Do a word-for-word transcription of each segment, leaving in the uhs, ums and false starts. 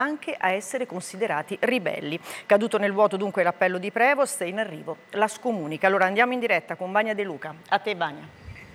anche a essere considerati ribelli. Caduto nel vuoto dunque l'appello di Prevost, è in arrivo la scomunica. Allora andiamo in diretta con Vania De Luca. A te Vania.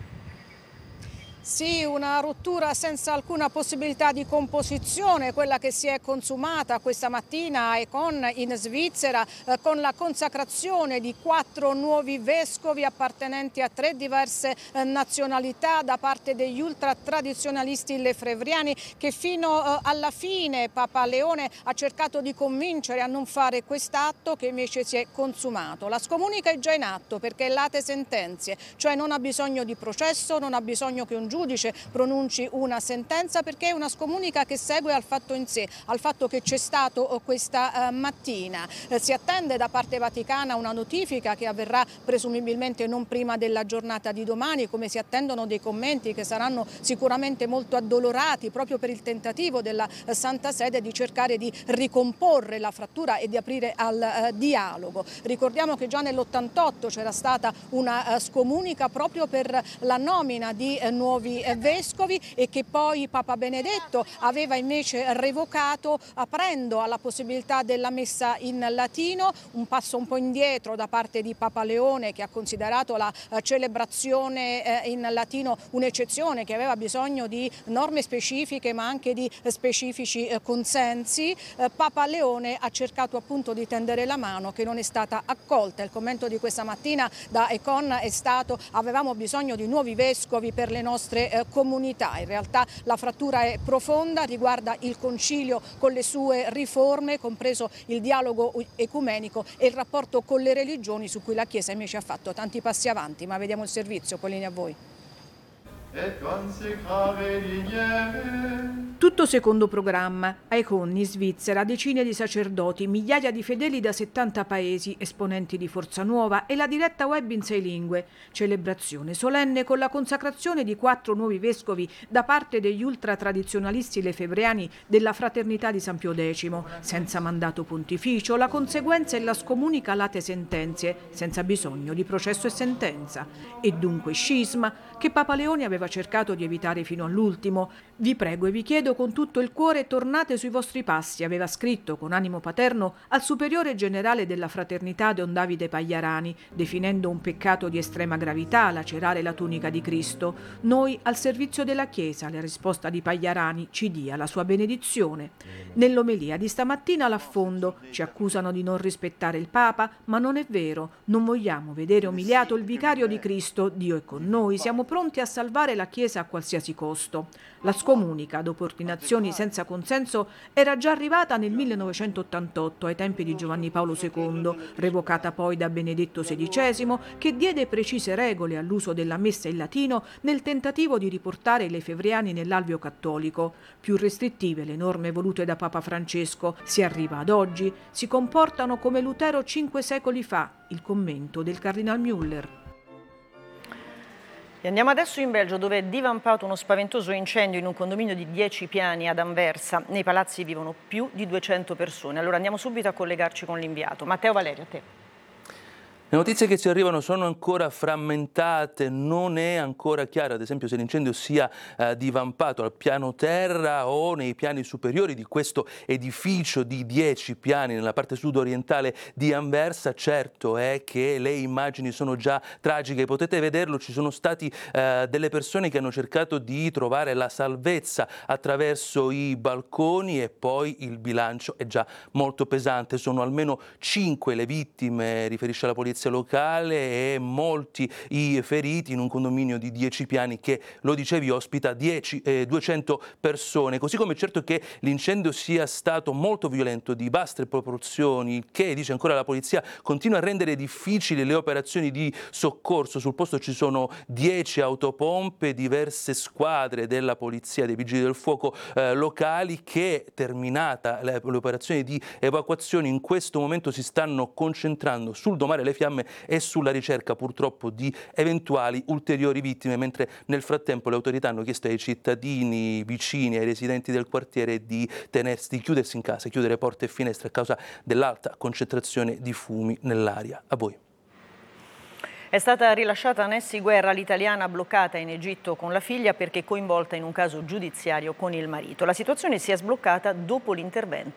Sì, una rottura senza alcuna possibilità di composizione, quella che si è consumata questa mattina a Écône in Svizzera, eh, con la consacrazione di quattro nuovi vescovi appartenenti a tre diverse eh, nazionalità da parte degli ultratradizionalisti lefebvriani, che fino eh, alla fine Papa Leone ha cercato di convincere a non fare quest'atto, che invece si è consumato. La scomunica è già in atto perché è late sentenze, cioè non ha bisogno di processo, non ha bisogno che un giudice pronunci una sentenza, perché è una scomunica che segue al fatto in sé, al fatto che c'è stato questa uh, mattina. Eh, si attende da parte vaticana una notifica che avverrà presumibilmente non prima della giornata di domani, come si attendono dei commenti che saranno sicuramente molto addolorati proprio per il tentativo della uh, Santa Sede di cercare di ricomporre la frattura e di aprire al uh, dialogo. Ricordiamo che già nell'ottantotto c'era stata una uh, scomunica proprio per la nomina di uh, nuovi vescovi, e che poi Papa Benedetto aveva invece revocato, aprendo alla possibilità della messa in latino, un passo un po' indietro da parte di Papa Leone, che ha considerato la uh, celebrazione uh, in latino un'eccezione che aveva bisogno di norme specifiche ma anche di uh, specifici uh, consensi. Uh, Papa Leone ha cercato appunto di tendere la mano, che non è stata accolta. Il commento di questa mattina da Écône è stato: avevamo bisogno di nuovi vescovi per le nostre Eh, comunità. In realtà la frattura è profonda, riguarda il concilio con le sue riforme, compreso il dialogo ecumenico e il rapporto con le religioni, su cui la Chiesa invece ha fatto tanti passi avanti. Ma vediamo il servizio, Polini, a voi. Tutto secondo programma. A Écône, in Svizzera, decine di sacerdoti, migliaia di fedeli da settanta paesi, esponenti di Forza Nuova e la diretta web in sei lingue. Celebrazione solenne con la consacrazione di quattro nuovi vescovi da parte degli ultratradizionalisti lefebvriani della Fraternità di San Pio Decimo. Senza mandato pontificio, la conseguenza è la scomunica late sentenze, senza bisogno di processo e sentenza. E dunque scisma, che Papa Leone aveva cercato di evitare fino all'ultimo. Vi prego e vi chiedo con tutto il cuore, tornate sui vostri passi, aveva scritto con animo paterno al superiore generale della fraternità Don Davide Pagliarani, definendo un peccato di estrema gravità lacerare la tunica di Cristo. Noi al servizio della Chiesa, la risposta di Pagliarani, ci dia la sua benedizione. Nell'omelia di stamattina l'affondo: ci accusano di non rispettare il Papa, ma non è vero, non vogliamo vedere umiliato il vicario di Cristo, Dio è con noi, siamo pronti a salvare la Chiesa a qualsiasi costo. La scomunica, dopo ordinazioni senza consenso, era già arrivata nel millenovecentottantotto, ai tempi di Giovanni Paolo secondo, revocata poi da Benedetto sedicesimo, che diede precise regole all'uso della messa in latino nel tentativo di riportare i lefebvriani nell'alveo cattolico. Più restrittive le norme volute da Papa Francesco. Si arriva ad oggi, si comportano come Lutero cinque secoli fa, il commento del Cardinal Müller. E andiamo adesso in Belgio, dove è divampato uno spaventoso incendio in un condominio di dieci piani ad Anversa. Nei palazzi vivono più di duecento persone. Allora andiamo subito a collegarci con l'inviato. Matteo Valerio, a te. Le notizie che ci arrivano sono ancora frammentate, non è ancora chiaro ad esempio se l'incendio sia eh, divampato al piano terra o nei piani superiori di questo edificio di dieci piani nella parte sud-orientale di Anversa. Certo è che le immagini sono già tragiche, potete vederlo, ci sono stati eh, delle persone che hanno cercato di trovare la salvezza attraverso i balconi e poi il bilancio è già molto pesante, sono almeno cinque le vittime, riferisce la polizia locale, e molti i feriti in un condominio di dieci piani che, lo dicevi, ospita dieci, eh, duecento persone. Così come è certo che l'incendio sia stato molto violento, di vaste proporzioni, che, dice ancora la polizia, continua a rendere difficili le operazioni di soccorso. Sul posto ci sono dieci autopompe, diverse squadre della polizia, dei vigili del fuoco eh, locali, che, terminata le, le operazioni di evacuazione, in questo momento si stanno concentrando sul domare le fiamme e sulla ricerca purtroppo di eventuali ulteriori vittime, mentre nel frattempo le autorità hanno chiesto ai cittadini vicini, ai residenti del quartiere, di tenersi, di chiudersi in casa, chiudere porte e finestre a causa dell'alta concentrazione di fumi nell'aria. A voi. È stata rilasciata Nessy Guerra, l'italiana bloccata in Egitto con la figlia perché coinvolta in un caso giudiziario con il marito. La situazione si è sbloccata dopo l'intervento